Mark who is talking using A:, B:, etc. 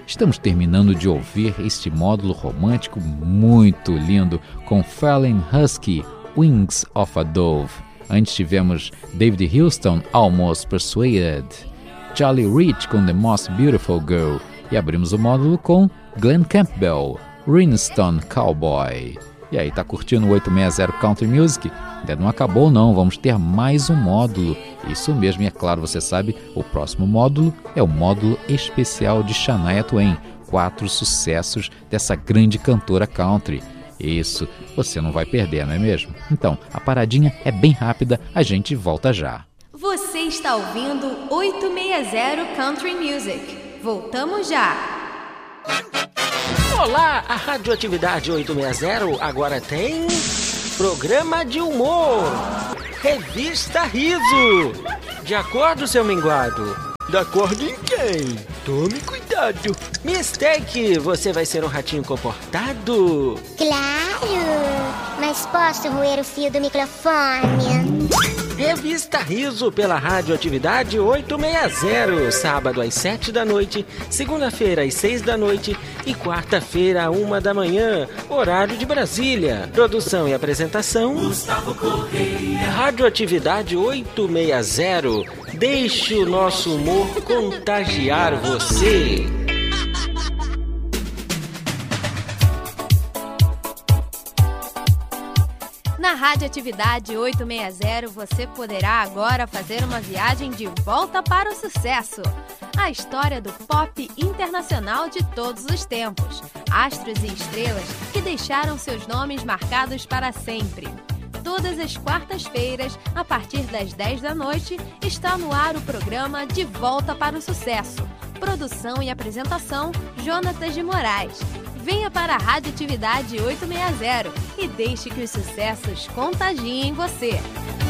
A: Estamos terminando de ouvir este módulo romântico muito lindo com Fallon Husky, Wings of a Dove. Antes tivemos David Houston, Almost Persuaded, Charlie Rich com The Most Beautiful Girl e abrimos o módulo com Glenn Campbell, Rhinestone Cowboy. E aí, tá curtindo o 860 Country Music? Ainda não acabou não, vamos ter mais um módulo. Isso mesmo, e é claro, você sabe, o próximo módulo é o módulo especial de Shania Twain, 4 sucessos dessa grande cantora country. Isso, você não vai perder, não é mesmo? Então, a paradinha é bem rápida, a gente volta já.
B: Você está ouvindo 860 Country Music. Voltamos já.
C: Olá, a Radioatividade 860 agora tem programa de humor. Revista Riso. De acordo, seu minguado?
D: De acordo em quem? Tome cuidado.
C: Mistake, você vai ser um ratinho comportado?
E: Claro, mas posso roer o fio do microfone?
C: Revista Riso pela Radioatividade 860, sábado às 7 da noite, segunda-feira às 6 da noite e quarta-feira à 1 da manhã, horário de Brasília. Produção e apresentação Gustavo Correia. Radioatividade 860, deixe o nosso humor contagiar você.
B: Na Radioatividade 860 você poderá agora fazer uma viagem de volta para o sucesso. A história do pop internacional de todos os tempos. Astros e estrelas que deixaram seus nomes marcados para sempre. Todas as quartas-feiras, a partir das 10 da noite, está no ar o programa De Volta para o Sucesso. Produção e apresentação, Jonatas de Moraes. Venha para a Radioatividade 860 e deixe que os sucessos contagiem você.